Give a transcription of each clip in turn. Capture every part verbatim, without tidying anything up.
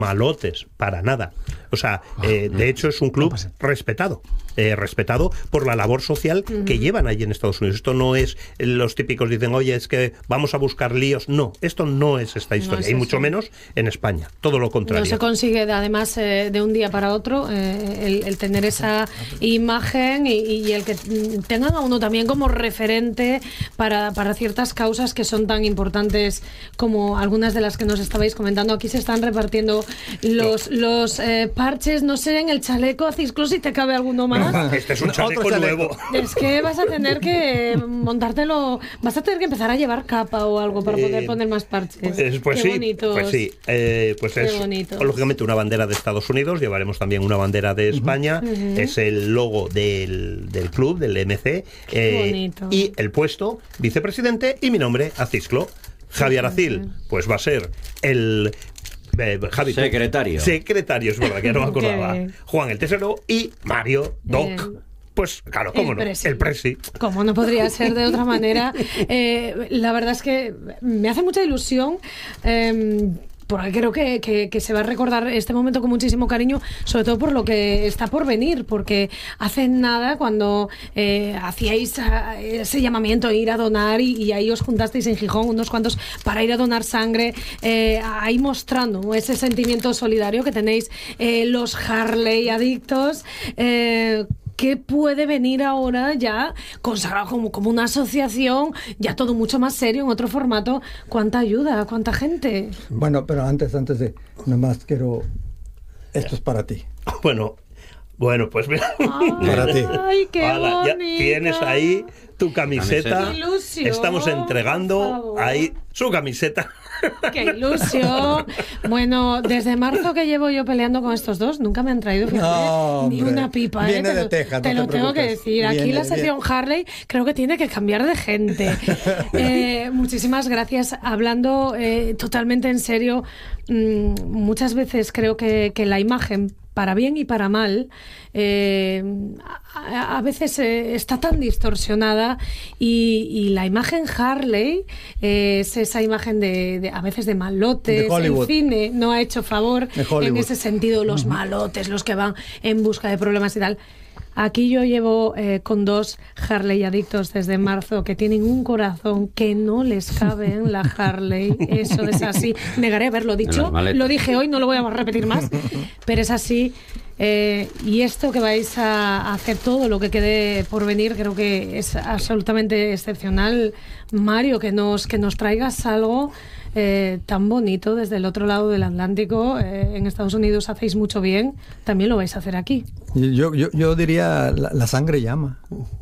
malotes, para nada. O sea, eh, de hecho es un club respetado, eh, respetado por la labor social que uh-huh. llevan allí en Estados Unidos. Esto no es, los típicos dicen, oye, es que vamos a buscar líos. No, esto no es esta historia, no es y mucho eso. menos en España, todo lo contrario. No se consigue, además, eh, de un día para otro, eh, el, el tener esa imagen y, y el que tengan a uno también como referente para, para ciertas causas que son tan importantes como algunas de las que nos estabais comentando. Aquí se están repartiendo los, no. los eh, parches, no sé, en el chaleco a Cisclo si te cabe alguno más. Este es un chaleco, chaleco nuevo. Es que vas a tener que montártelo, vas a tener que empezar a llevar capa o algo para poder eh, poner más parches. Pues, pues Qué sí, bonitos. pues sí. Eh, pues Qué es bonitos. Lógicamente una bandera de Estados Unidos, llevaremos también una bandera de España, uh-huh. es el logo del, del club, del M C, eh, y el puesto, vicepresidente, y mi nombre, Acisclo. Javier Acil, pues va a ser el... Eh, Javi, secretario. Secretario, es verdad, que no me acordaba. Juan el tesorero y Mario Doc. Eh. Pues claro, cómo el no, presi. el presi. Como no podría ser de otra manera. Eh, la verdad es que me hace mucha ilusión. Eh, Porque creo que, que, que se va a recordar este momento con muchísimo cariño, sobre todo por lo que está por venir, porque hace nada, cuando eh, hacíais ese llamamiento a ir a donar y, y ahí os juntasteis en Gijón unos cuantos para ir a donar sangre, eh, ahí mostrando ese sentimiento solidario que tenéis eh, los Harley adictos. Eh, ¿Qué puede venir ahora ya consagrado como, como una asociación, ya todo mucho más serio, en otro formato? ¿Cuánta ayuda? ¿Cuánta gente? Bueno, pero antes, antes de... Nomás quiero... Esto es para ti. Bueno, bueno, pues mira. Ay, para ti. Ay, qué Hola, ya bonita. Tienes ahí tu camiseta. Qué ilusión, estamos entregando ahí su camiseta. ¡Qué ilusión! Bueno, desde marzo que llevo yo peleando con estos dos, nunca me han traído, fíjate, no, ni una pipa. Viene ¿eh? de Texas, te no lo te tengo preocupes. que decir. Aquí viene, la sección viene. Harley creo que tiene que cambiar de gente. Eh, muchísimas gracias. Hablando eh, totalmente en serio, mmm, muchas veces creo que, que la imagen, para bien y para mal, eh, a, a veces eh, está tan distorsionada y, y la imagen Harley eh, es esa imagen de, de a veces de malotes. El cine no ha hecho favor en ese sentido, los uh-huh. malotes, los que van en busca de problemas y tal. Aquí yo llevo eh, con dos Harley adictos desde marzo que tienen un corazón que no les cabe en la Harley. Eso es así. Negaré haberlo dicho. Lo dije hoy, no lo voy a repetir más. Pero es así. Eh, y esto que vais a hacer, todo lo que quede por venir, creo que es absolutamente excepcional. Mario, que nos, que nos traigas algo eh, tan bonito desde el otro lado del Atlántico. Eh, en Estados Unidos hacéis mucho bien, también lo vais a hacer aquí. Yo, yo, yo diría, la, la sangre llama.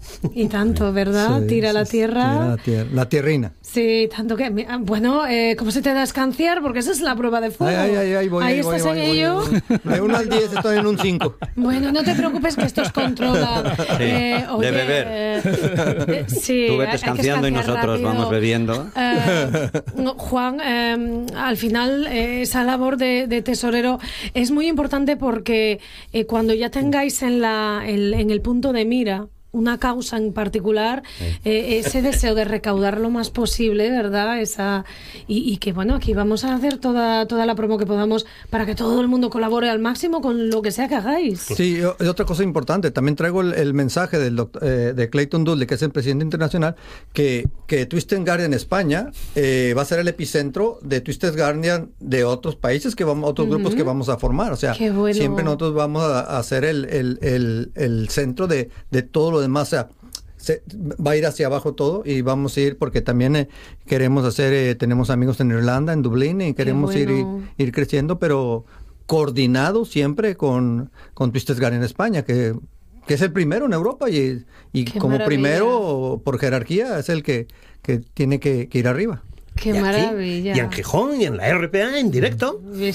Y tanto, ¿verdad? Sí, tira sí, la tierra. Tira la, tierra, la tierrina. Sí, tanto que... Bueno, eh, ¿cómo se te da escanciar? Porque esa es la prueba de fuego. Ay, ay, ay, voy, ahí ahí estás voy, en voy, ello. De uno al diez estoy en un cinco. Bueno, no te preocupes que esto os controla. Sí, eh, oye, de beber. Eh, eh, sí, tú vete escanciando y nosotros rápido. Vamos bebiendo. Eh, no, Juan, eh, al final eh, esa labor de, de tesorero es muy importante porque eh, cuando ya tengáis en, la, en, en el punto de mira una causa en particular, eh, ese deseo de recaudar lo más posible, ¿verdad? Esa y, y que bueno, aquí vamos a hacer toda toda la promo que podamos para que todo el mundo colabore al máximo con lo que sea que hagáis. Sí, otra cosa importante, también traigo el, el mensaje del doctor, eh, de Clayton Dudley, que es el presidente internacional, que, que Twisted Guardian España eh, va a ser el epicentro de Twisted Guardian de otros países, que vamos, otros uh-huh. grupos que vamos a formar. O sea, bueno. siempre nosotros vamos a, a ser el, el, el, el centro de, de todo lo demás. O sea, se, va a ir hacia abajo todo y vamos a ir porque también eh, queremos hacer, eh, tenemos amigos en Irlanda, en Dublín, y queremos bueno. ir, ir creciendo, pero coordinado siempre con, con Twisted Guardian en España, que, que es el primero en Europa y, y como maravilla. Primero, por jerarquía, es el que, que tiene que, que ir arriba. ¡Qué y maravilla! Aquí, y en Gijón y en la R P A en directo. ¿Eh?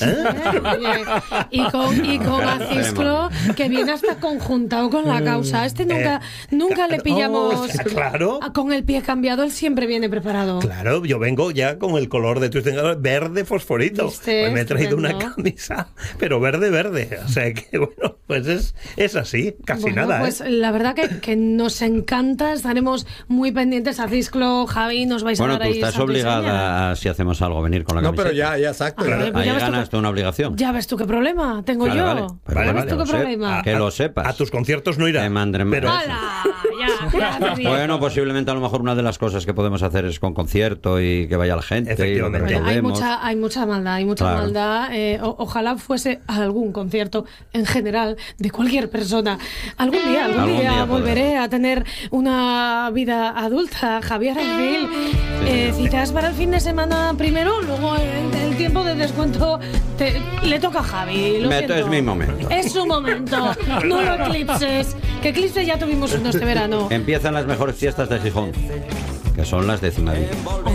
Y con, y con Acisclo, que viene hasta conjuntado con la causa. Este nunca, eh, nunca le pillamos oh, claro. con el pie cambiado, él siempre viene preparado. Claro, yo vengo ya con el color de Twisted Guardian verde fosforito. Pues me he traído una camisa, pero verde, verde. O sea que bueno. pues es, es así, casi bueno, nada. Pues ¿eh? la verdad que, que nos encanta, estaremos muy pendientes a Cisclo, Javi, nos vais bueno, a dar ahí. Bueno, tú estás obligada, a, si hacemos algo, venir con la camiseta. No, pero ya, ya, exacto. Ah, Claro. pues ahí ya ganas tú una obligación. Ya ves tú qué problema tengo vale, yo. Vale, pero vale, ¿Ya vale, ves tú qué sé, problema? que lo sepas. A tus conciertos no irá. Te mandré- pero ¡Hala! Ya, ya, ya. Bueno, posiblemente a lo mejor una de las cosas que podemos hacer es con concierto y que vaya la gente. Y lo que Efectivamente. Bueno, hay, recaudemos. mucha, hay mucha maldad, hay mucha Claro. maldad. Eh, o- ojalá fuese algún concierto en general de cualquier persona. Algún día, algún, Algún día, día volveré podrá. a tener una vida adulta. Javier Aizil, eh, citas para el fin de semana primero, luego el, el tiempo de descuento te- le toca a Javi. Lo Me- siento. es mi momento. Es su momento. No lo eclipses. Que eclipse ya tuvimos uno este verano. Empiezan las mejores fiestas de Gijón, que son las de Cimadilla.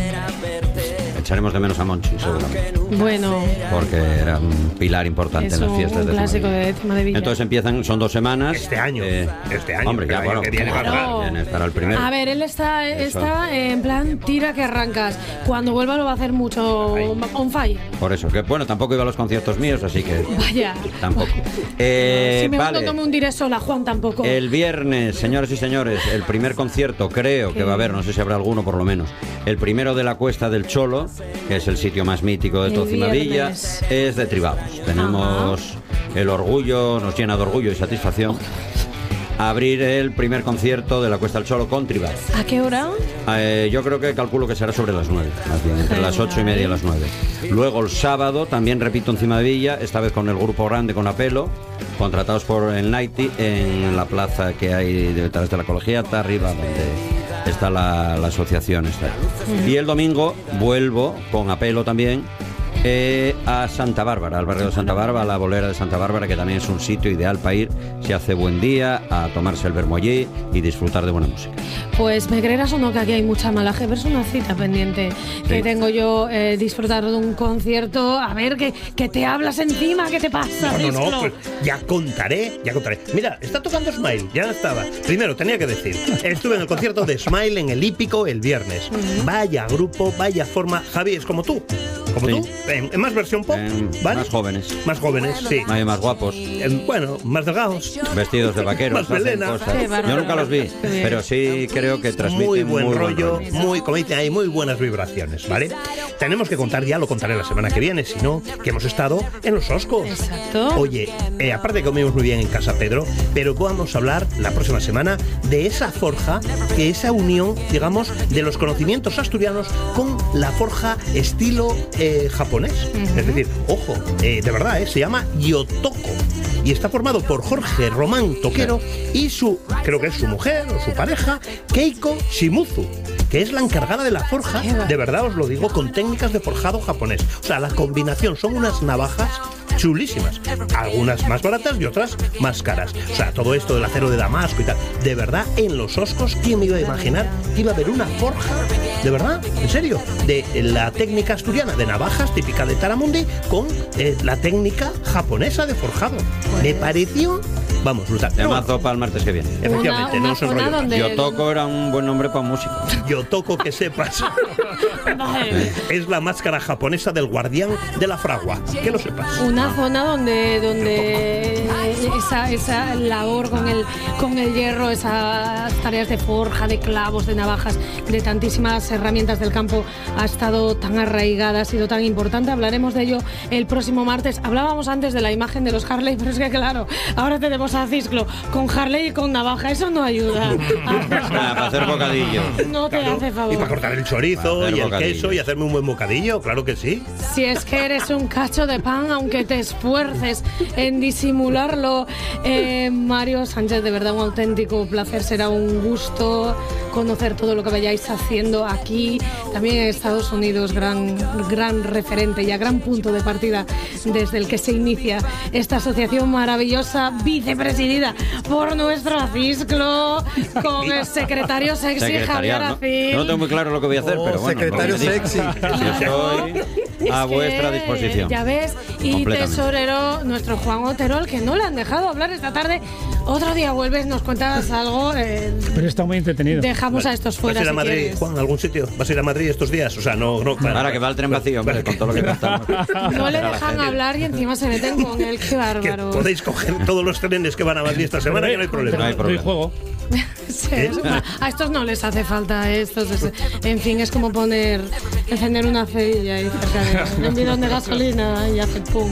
Echaremos de menos a Monchi, seguramente, Bueno, porque era un pilar importante es en las un, fiestas un de clásico Cimadilla. de Cima de Villa. Entonces empiezan, son dos semanas. Este año, eh, este año, Hombre, ya, el año bueno, que viene Claro. va a viene, estará el primero. A ver, él está, Eso. está en plan tira que arrancas. Cuando vuelva lo va a hacer mucho on fire. Por eso, que bueno, tampoco iba a los conciertos míos, así que Vaya. tampoco. Eh, si me vale. no me hundiré sola, Juan tampoco. El viernes, señoras y señores, el primer concierto, creo que va a haber, no sé si habrá alguno por lo menos, el primero de la Cuesta del Cholo, que es el sitio más mítico de El todo Cimadilla, viernes. es de Tribados. Tenemos el orgullo, nos llena de orgullo y satisfacción abrir el primer concierto de la Cuesta del Cholo con Tribados. ¿A qué hora? Eh, yo creo que calculo que será sobre las nueve, más bien, entre las ocho y media y las nueve. Luego el sábado, también repito en Cimadilla, esta vez con el grupo grande con Apelo, contratados por el Nighty en la plaza que hay detrás de la colegiata, arriba donde está la, la asociación. Está. Y el domingo vuelvo con Apelo también. Eh, a Santa Bárbara, al barrio de Santa Bárbara, a la bolera de Santa Bárbara, que también es un sitio ideal para ir si hace buen día, a tomarse el vermo allí y disfrutar de buena música. Pues me creerás o no que aquí hay mucha malaje, pero es una cita pendiente que Sí. tengo yo, eh, disfrutar de un concierto. A ver, que, que te hablas encima, ¿qué te pasa? No, no, Cisclo? no, pues ya contaré, ya contaré. Mira, está tocando Smile, ya estaba. Primero, tenía que decir, estuve en el concierto de Smile en el Hípico el viernes. Vaya grupo, vaya forma. Javi, es como tú, como Sí. tú, en, en más versión pop, En- ¿vale? Más jóvenes, Más jóvenes, sí. más, más guapos, En- bueno, más delgados. vestidos de vaqueros, Más hacen melena. cosas. Qué Yo bárbaro. nunca los vi, Qué bien. pero sí creo que transmiten Muy buen rollo, rollo. muy, como dicen, hay muy buenas vibraciones, ¿vale? Tenemos que contar, ya lo contaré la semana que viene, si no, que hemos estado en los Oscos. Exacto. Oye, eh, aparte que comimos muy bien en Casa Pedro, pero vamos a hablar la próxima semana de esa forja, que esa unión, digamos, de los conocimientos asturianos con la forja estilo eh, japonés. Es decir, ojo, eh, de verdad, eh, se llama Yotoko. Y está formado por Jorge Román Toquero y su, creo que es su mujer o su pareja, Keiko Shimizu, que es la encargada de la forja, de verdad os lo digo, con técnicas de forjado japonés. O sea, la combinación son unas navajas chulísimas, algunas más baratas y otras más caras. O sea, todo esto del acero de Damasco y tal. De verdad, en los Oscos, ¿quién me iba a imaginar que iba a haber una forja? De verdad, en serio, de la técnica asturiana de navajas, típica de Taramundi, con eh, la técnica japonesa de forjado. Me pareció, vamos, brutal. Pero bueno, Temazo para el martes que viene. efectivamente, Una- no una os zona enrollo más. donde- Yo toco era un buen nombre para músico. Yo toco que sepas. Vale. Es la máscara japonesa del guardián de la fragua. Que lo sepas. Una zona donde donde esa, esa labor con el con el hierro, esas tareas de forja, de clavos, de navajas, de tantísimas herramientas del campo ha estado tan arraigada, ha sido tan importante. Hablaremos de ello el próximo martes. Hablábamos antes de la imagen de los Harley, pero es que claro, ahora tenemos a Cisclo con Harley y con navaja. Eso no ayuda. Nada, para hacer bocadillo. No te hace Y para favor. cortar el chorizo Para hacer y el bocadillo. queso y hacerme un buen bocadillo, claro que sí. Si es que eres un cacho de pan, aunque te esfuerces en disimularlo. Eh, Mario Sánchez, de verdad un auténtico placer, será un gusto conocer todo lo que vayáis haciendo aquí, también en Estados Unidos, gran, gran referente y a gran punto de partida desde el que se inicia esta asociación maravillosa, vice presidida por nuestro Cisclo, con el secretario sexy Secretarial, Javier ¿no? Acil. Yo no tengo muy claro lo que voy a hacer, Oh, pero bueno. secretario lo que me diga. sexy. Yo estoy Es a que, vuestra disposición. Ya ves, y Completamente. tesorero, nuestro Juan Otero, al que no le han dejado hablar esta tarde. Otro día vuelves, nos cuentas algo. eh, Pero está muy entretenido. dejamos a estos ¿Vas fuera a ir a si Madrid, quieres. Juan, a algún sitio? ¿Vas a ir a Madrid estos días? O sea, no... no Ahora que va el tren vacío, hombre, con todo lo que contamos. No le A la dejan gente. hablar y encima se meten con él. Qué que bárbaro. podéis coger todos los trenes que van a Madrid esta semana, que no hay problema. No hay Doy problema. juego. Sí, es- bueno, a estos no les hace falta a estos. es- en fin, es como poner, encender una cerilla ahí cerca de un bidón de gasolina y hace pum.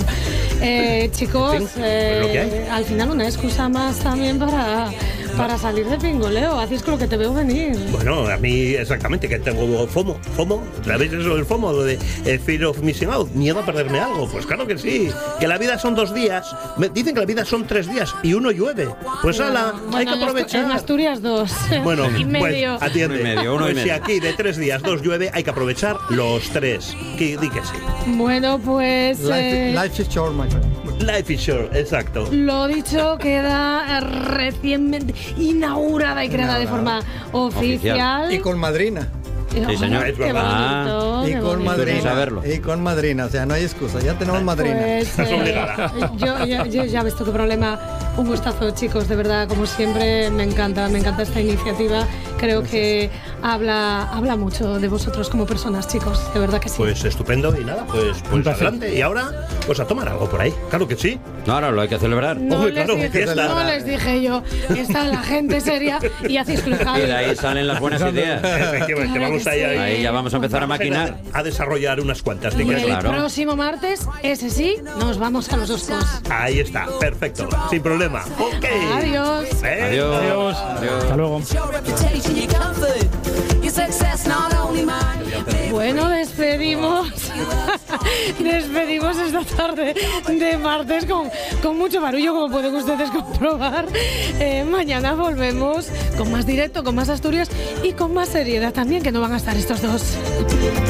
Eh, chicos, En fin, pues lo que hay. eh, al final una excusa más también para, para salir de pingoleo. Hacéis con lo que te veo venir. Bueno, a mí exactamente, que tengo FOMO. FOMO, ¿sabéis eso del FOMO? Lo de eh, Fear of Missing Out, miedo a perderme algo. Pues claro que sí, que la vida son dos días. Me dicen que la vida son tres días y uno llueve. Pues ala, hay Bueno, que en Astu- aprovechar. En Asturias dos. Bueno, y medio. pues atiende. Uno y medio, uno y Pues si medio. aquí de tres días dos llueve, hay que aprovechar los tres. Que, di que sí. Bueno, pues Life, eh, life is short, my friend. Life is short, exacto. lo dicho, queda recientemente inaugurada y creada de forma oficial. Y con madrina. Sí, señor. Qué Es verdad. bonito, Y qué con bonito. Sin madrina. saberlo. Y con madrina. O sea, no hay excusa. Ya tenemos madrina. Pues, Es eh, obligada. yo, yo- yo- ya ves tú qué problema. Un gustazo, chicos, de verdad, como siempre, me encanta, me encanta esta iniciativa. Creo que habla, habla mucho de vosotros como personas, chicos, de verdad que sí. Pues estupendo y nada, pues, pues placer. adelante. Y ahora, pues a tomar algo por ahí. Claro que sí. No, ahora lo hay que celebrar. no, Hombre, les claro, dije, fiesta. no les dije yo, está la gente seria y hacéis Y de flejar. ahí salen las buenas ideas. Efectivamente, Claro vamos que ahí, sí. ahí. Ahí ya vamos a empezar a Vamos a ir maquinar. A desarrollar unas cuantas, Y di que el sí. claro. próximo martes, ese sí, nos vamos a los Oscos. Ahí está, perfecto, sin problema. Ok. Adiós. Venga. Adiós. Adiós. Hasta luego. Your reputation, your comfort, your success, not only mine. Bueno, despedimos despedimos esta tarde de martes con, con mucho barullo, como pueden ustedes comprobar. Eh, mañana volvemos con más directo, con más Asturias y con más seriedad también, que no van a estar estos dos.